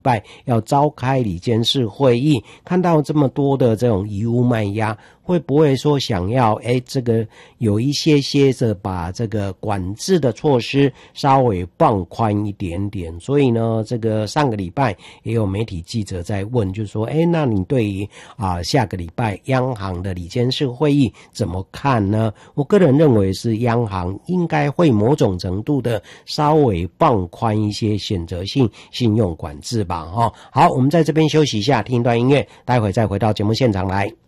拜要召开理监事会议，看到这么多的这种遗物卖压，会不会说想要这个有一些的把这个管制的措施稍微放宽一点点？所以呢，这个上个礼拜也有媒体记者在问，就是说那你对于下个礼拜央行的理监事会议怎么看呢？我个人认为是央行应该会某种程度的稍微放宽一些选择性信用管制吧。好，我们在这边休息一下，听一段音乐，待会再回到节目现场来。